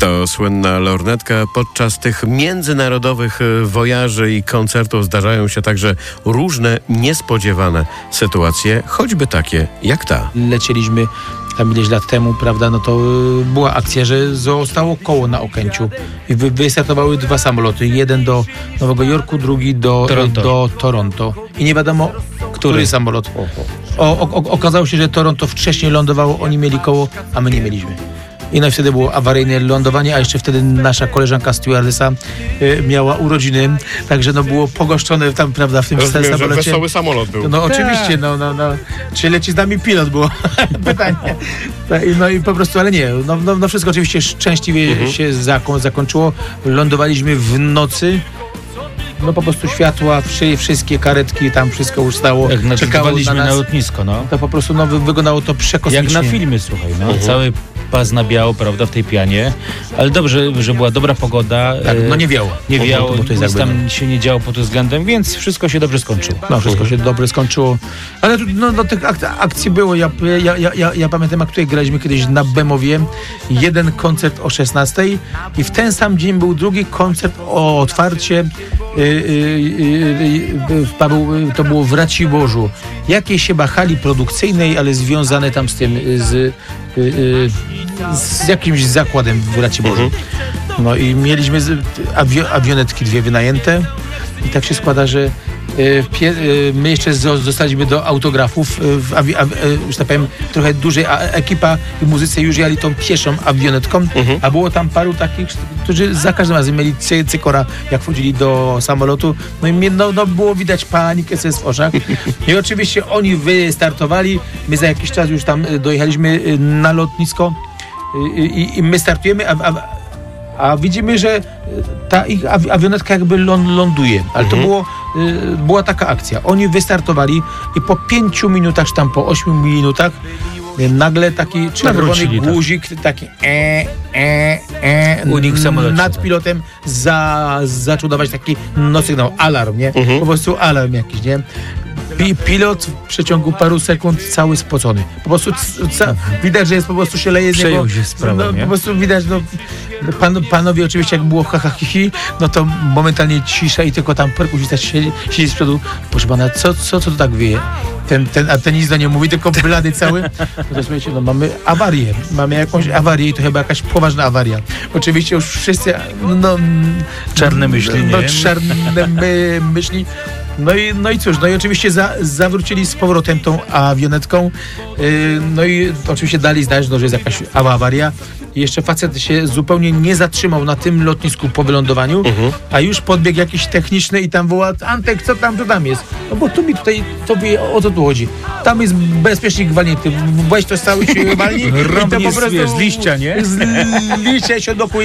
To słynna lornetka. Podczas tych międzynarodowych wojaży i koncertów zdarzają się także różne niespodziewane sytuacje, choćby takie jak ta. Lecieliśmy tam ileś lat temu, prawda, no to była akcja, że zostało koło na Okęciu i wystartowały dwa samoloty. Jeden do Nowego Jorku, drugi do Toronto. I nie wiadomo, który samolot. Okazało się, że Toronto wcześniej lądowało, oni mieli koło, a my nie mieliśmy. I no i wtedy było awaryjne lądowanie, a jeszcze wtedy nasza koleżanka stewardessa miała urodziny, także no było pogoszczone tam, prawda, w tym samolocie. Że wesoły samolot był. No oczywiście, no. Czy leci z nami pilot, było pytanie. No i po prostu, ale nie, no wszystko oczywiście szczęśliwie się zakończyło. Lądowaliśmy w nocy. No po prostu światła, wszystkie karetki, tam wszystko już stało. Jak czekało na nas. Na lotnisko, no. To po prostu wyglądało to przekosmicznie. Jak na filmie, słuchaj, no. Cały pas na biało, prawda, w tej pianie. Ale dobrze, że była dobra pogoda. Tak, no nie wiało. Nie wiało, bo to jest nic tam się nie działo pod tym względem, więc wszystko się dobrze skończyło. No, wszystko się dobrze skończyło. Ale no tych akcji było. Ja pamiętam, jak tutaj graliśmy kiedyś na Bemowie. Jeden koncert o 16:00 i w ten sam dzień był drugi koncert o otwarcie. To było w Raciborzu. Jakiejś chyba hali produkcyjnej, ale związane tam z tym, z jakimś zakładem w Raciborzu. No i mieliśmy awionetki dwie wynajęte i tak się składa, że my jeszcze zostaliśmy do autografów, już tak powiem, trochę dużej ekipa i muzycy już jechali tą pieszą awionetką, a było tam paru takich, którzy za każdym razem mieli cykora, jak wchodzili do samolotu, no i było widać panikę w oczach. I oczywiście oni wystartowali, my za jakiś czas już tam dojechaliśmy na lotnisko i my startujemy, a widzimy, że ta ich awionetka jakby ląduje. Ale to była taka akcja. Oni wystartowali i po 5 minutach, czy tam po 8 minutach nagle taki czerwony guzik, taki nad pilotem zaczął dawać taki sygnał, alarm, nie? Po prostu alarm jakiś, nie? Pilot w przeciągu paru sekund cały spocony. Po prostu widać, że jest po prostu się leje z niego. Przejął się sprawą, nie? Po prostu widać, panowie oczywiście jak było hi, no to momentalnie cisza i tylko tam perkusista siedzi z przodu. Proszę pana, co to tak wieje? Ten nic do nie mówi, tylko blady cały. No to słuchajcie, mamy awarię. Mamy jakąś awarię i to chyba jakaś poważna awaria. Oczywiście już wszyscy, czarne myśli, nie? Czarne myśli. No i cóż, i oczywiście zawrócili z powrotem tą awionetką, no i oczywiście dali znać, że jest jakaś awaria. I jeszcze facet się zupełnie nie zatrzymał na tym lotnisku po wylądowaniu, a już podbiegł jakiś techniczny i tam woła: Antek, co tam jest? No bo tu mi tutaj, tobie o co tu chodzi? Tam jest bezpiecznik walnięty, weź to z cały siły walni. Rąbnie z liścia, nie? Z liścia się odblokuje.